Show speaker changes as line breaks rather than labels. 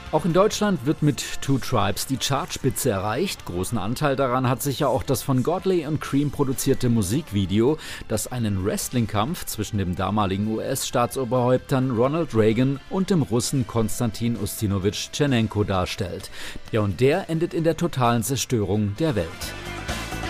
Auch in Deutschland wird mit Two Tribes die Chartspitze erreicht. Großen Anteil daran hat sicher auch das von Godley und Cream produzierte Musikvideo, das einen Wrestlingkampf zwischen dem damaligen US-Staatsoberhäuptern Ronald Reagan und dem Russen Konstantin Ustinowitsch Tschernenko darstellt. Ja, und der endet in der totalen Zerstörung der Welt.